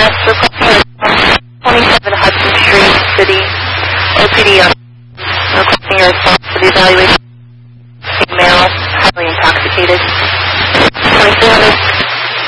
Yes, requesting 27 Hudson Street, City, OPD, requesting your response to the evaluation. Male, highly intoxicated. 2300